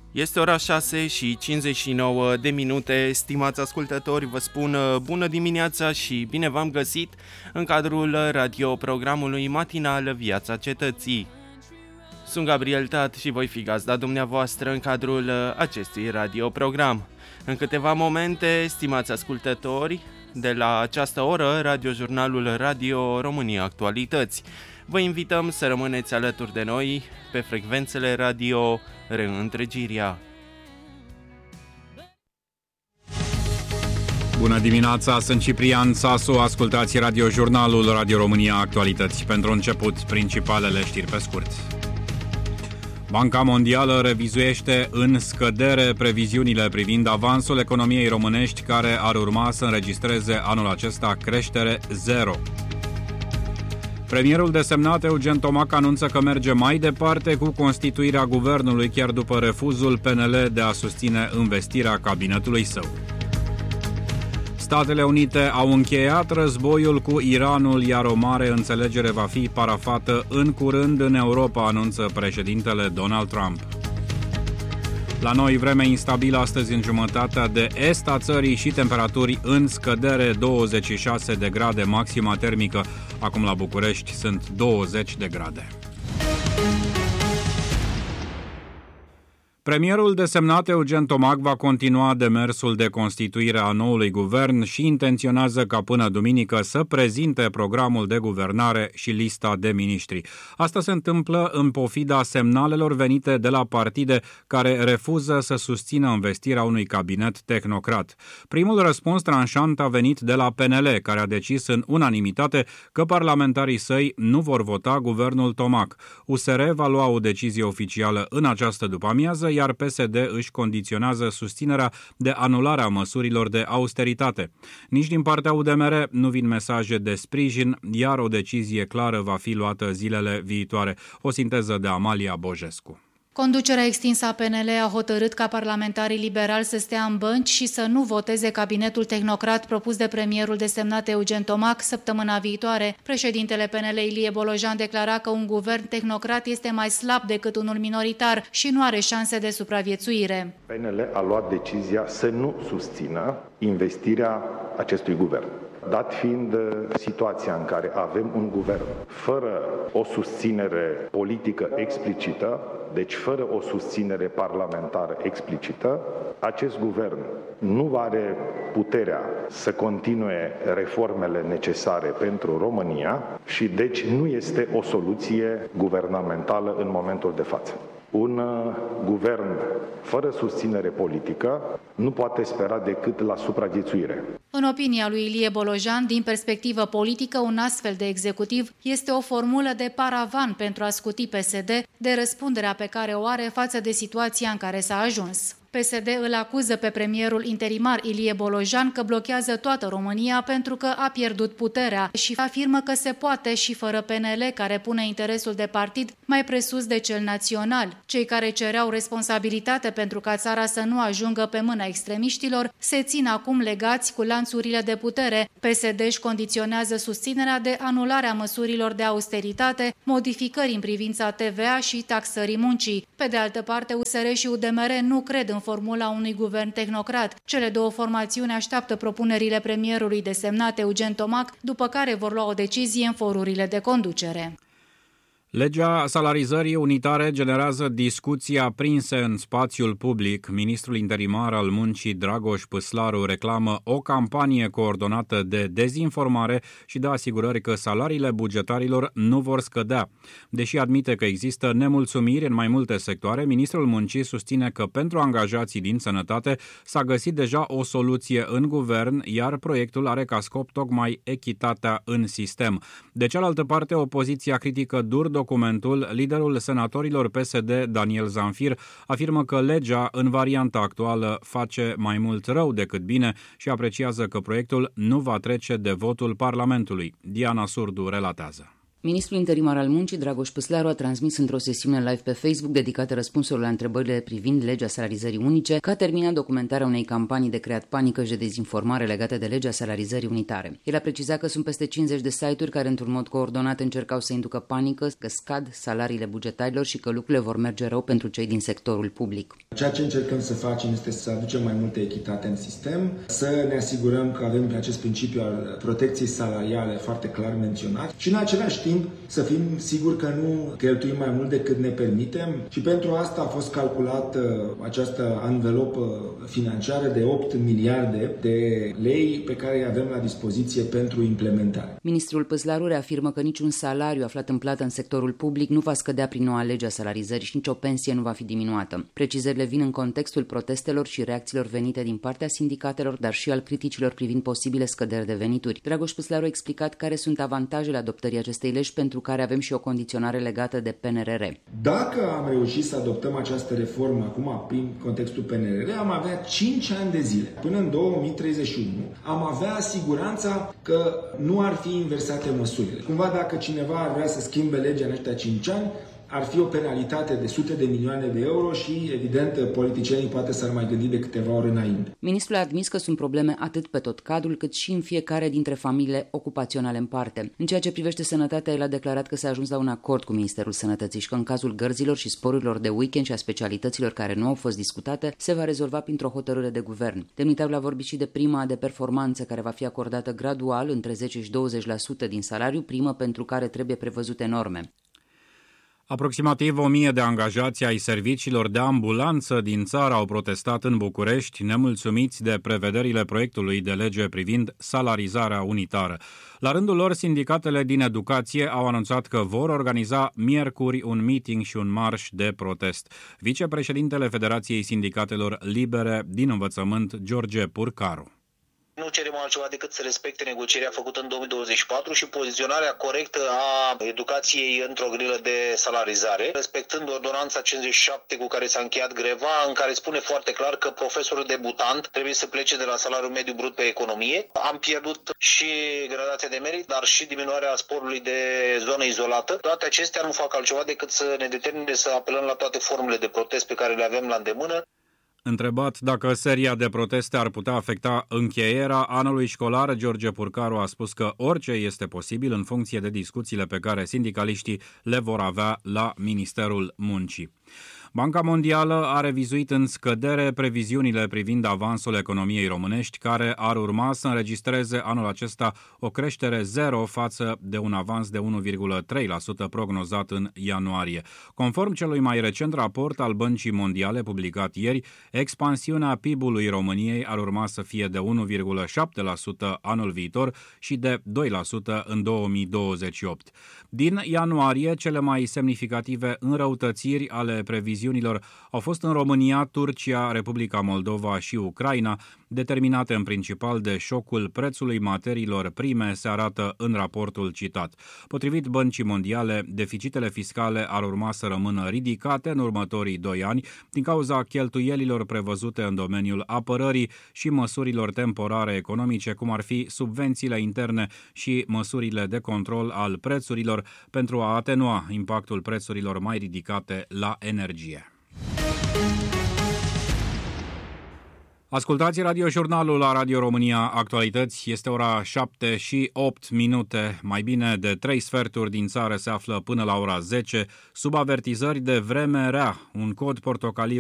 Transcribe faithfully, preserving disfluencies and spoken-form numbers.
Este ora șase și cincizeci și nouă de minute, stimați ascultători, vă spun bună dimineața și bine v-am găsit în cadrul radioprogramului matinal Viața Cetății. Sunt Gabriel Tat și voi fi gazda dumneavoastră în cadrul acestui radioprogram. În câteva momente, stimați ascultători, de la această oră, radiojurnalul Radio România Actualități. Vă invităm să rămâneți alături de noi pe frecvențele radio Reîntregirea. Bună dimineața, sunt Ciprian Sasu, ascultați radiojurnalul Radio România Actualități. Pentru început, principalele știri pe scurt. Banca Mondială revizuiește în scădere previziunile privind avansul economiei românești, care ar urma să înregistreze anul acesta creștere zero. Premierul desemnat Eugen Tomac anunță că merge mai departe cu constituirea guvernului, chiar după refuzul P N L de a susține învestirea cabinetului său. Statele Unite au încheiat războiul cu Iranul, iar o mare înțelegere va fi parafată în curând în Europa, anunță președintele Donald Trump. La noi, vreme instabilă astăzi în jumătatea de est a țării și temperaturi în scădere, douăzeci și șase de grade maxima termică. Acum la București sunt douăzeci de grade. Premierul desemnat Eugen Tomac va continua demersul de constituire a noului guvern și intenționează ca până duminică să prezinte programul de guvernare și lista de miniștri. Asta se întâmplă în pofida semnalelor venite de la partide care refuză să susțină învestirea unui cabinet tehnocrat. Primul răspuns tranșant a venit de la P N L, care a decis în unanimitate că parlamentarii săi nu vor vota guvernul Tomac. U S R va lua o decizie oficială în această după-amiază, iar P S D își condiționează susținerea de anularea măsurilor de austeritate. Nici din partea U D M R nu vin mesaje de sprijin, iar o decizie clară va fi luată zilele viitoare. O sinteză de Amalia Bojescu. Conducerea extinsă a P N L a hotărât ca parlamentarii liberali să stea în bănci și să nu voteze cabinetul tehnocrat propus de premierul desemnat Eugen Tomac săptămâna viitoare. Președintele P N L Ilie Bolojan declara că un guvern tehnocrat este mai slab decât unul minoritar și nu are șanse de supraviețuire. P N L a luat decizia să nu susțină investirea acestui guvern. Dat fiind situația în care avem un guvern fără o susținere politică explicită, deci fără o susținere parlamentară explicită, acest guvern nu are puterea să continue reformele necesare pentru România și deci nu este o soluție guvernamentală în momentul de față. Un uh, guvern fără susținere politică nu poate spera decât la supraviețuire. În opinia lui Ilie Bolojan, din perspectivă politică, un astfel de executiv este o formulă de paravan pentru a scuti P S D de răspunderea pe care o are față de situația în care s-a ajuns. P S D îl acuză pe premierul interimar Ilie Bolojan că blochează toată România pentru că a pierdut puterea și afirmă că se poate și fără P N L, care pune interesul de partid mai presus de cel național. Cei care cereau responsabilitate pentru ca țara să nu ajungă pe mâna extremiștilor se țin acum legați cu lanțurile de putere. P S D își condiționează susținerea de anularea măsurilor de austeritate, modificări în privința T V A și taxării muncii. Pe de altă parte, U S R și U D M R nu cred în formula unui guvern tehnocrat. Cele două formațiuni așteaptă propunerile premierului desemnat Eugen Tomac, după care vor lua o decizie în forurile de conducere. Legea salarizării unitare generează discuții aprinse în spațiul public. Ministrul interimar al muncii Dragoș Păslaru reclamă o campanie coordonată de dezinformare și de asigurări că salariile bugetarilor nu vor scădea. Deși admite că există nemulțumiri în mai multe sectoare, ministrul muncii susține că pentru angajații din sănătate s-a găsit deja o soluție în guvern, iar proiectul are ca scop tocmai echitatea în sistem. De cealaltă parte, opoziția critică dur documentul. Liderul senatorilor P S D, Daniel Zamfir, afirmă că legea în varianta actuală face mai mult rău decât bine și apreciază că proiectul nu va trece de votul Parlamentului. Diana Surdu relatează. Ministrul interimar al muncii, Dragoș Păslaru, a transmis într-o sesiune live pe Facebook dedicată răspunsurilor la întrebările privind legea salarizării unice că a terminat documentarea unei campanii de creat panică și de dezinformare legate de legea salarizării unitare. El a precizat că sunt peste cincizeci de site-uri care într-un mod coordonat încercau să inducă panică, că scad salariile bugetarilor și că lucrurile vor merge rău pentru cei din sectorul public. Ceea ce încercăm să facem este să aducem mai multă echitate în sistem, să ne asigurăm că avem acest principiu al protecției salariale foarte clar menționat și în același timp să fim siguri că nu cheltuim mai mult decât ne permitem și pentru asta a fost calculată această anvelopă financiară de opt miliarde de lei pe care îi avem la dispoziție pentru implementare. Ministrul Păslaru reafirmă că niciun salariu aflat în plată în sectorul public nu va scădea prin noua lege a salarizării și nicio pensie nu va fi diminuată. Precizările vin în contextul protestelor și reacțiilor venite din partea sindicatelor, dar și al criticilor privind posibile scăderi de venituri. Dragoș Păslaru a explicat care sunt avantajele adoptării acestei legi pentru care avem și o condiționare legată de P N R R. Dacă am reușit să adoptăm această reformă acum prin contextul P N R R, am avea cinci ani de zile. Până în două mii treizeci și unu am avea siguranța că nu ar fi inversate măsurile. Cumva dacă cineva ar vrea să schimbe legea în ăștia cinci ani, ar fi o penalitate de sute de milioane de euro și, evident, politicienii poate s-ar mai gândi de câteva ori înainte. Ministrul a admis că sunt probleme atât pe tot cadrul, cât și în fiecare dintre familiile ocupaționale în parte. În ceea ce privește sănătatea, el a declarat că s-a ajuns la un acord cu Ministerul Sănătății și că în cazul gărzilor și sporurilor de weekend și a specialităților care nu au fost discutate, se va rezolva printr-o hotărâre de guvern. Demnitarul a vorbit și de prima de performanță, care va fi acordată gradual între zece și douăzeci la sută din salariu, primă pentru care trebuie prevăzute norme. Aproximativ o mie de angajați ai serviciilor de ambulanță din țară au protestat în București, nemulțumiți de prevederile proiectului de lege privind salarizarea unitară. La rândul lor, sindicatele din educație au anunțat că vor organiza miercuri un meeting și un marș de protest. Vicepreședintele Federației Sindicatelor Libere din Învățământ, George Purcaru. Nu cerem altceva decât să respecte negocierea făcută în două mii douăzeci și patru și poziționarea corectă a educației într-o grilă de salarizare, respectând ordonanța cincizeci și șapte cu care s-a încheiat greva, în care spune foarte clar că profesorul debutant trebuie să plece de la salariul mediu brut pe economie. Am pierdut și gradația de merit, dar și diminuarea sporului de zonă izolată. Toate acestea nu fac altceva decât să ne determine să apelăm la toate formele de protest pe care le avem la îndemână. Întrebat dacă seria de proteste ar putea afecta încheierea anului școlar, George Purcaru a spus că orice este posibil în funcție de discuțiile pe care sindicaliștii le vor avea la Ministerul Muncii. Banca Mondială a revizuit în scădere previziunile privind avansul economiei românești, care ar urma să înregistreze anul acesta o creștere zero față de un avans de unu virgulă trei la sută prognozat în ianuarie. Conform celui mai recent raport al Băncii Mondiale publicat ieri, expansiunea P I B-ului României ar urma să fie de unu virgulă șapte la sută anul viitor și de doi la sută în două mii douăzeci și opt. Din ianuarie, cele mai semnificative înrăutățiri ale previziunilor au fost în România, Turcia, Republica Moldova și Ucraina, determinate în principal de șocul prețului materiilor prime, se arată în raportul citat. Potrivit Băncii Mondiale, deficitele fiscale ar urma să rămână ridicate în următorii doi ani din cauza cheltuielilor prevăzute în domeniul apărării și măsurilor temporare economice, cum ar fi subvențiile interne și măsurile de control al prețurilor pentru a atenua impactul prețurilor mai ridicate la energie. Ascultați radiojurnalul la Radio România Actualități. Este ora șapte și opt minute. Mai bine de trei sferturi din țară se află până la ora zece sub avertizări de vreme rea. Un cod portocaliu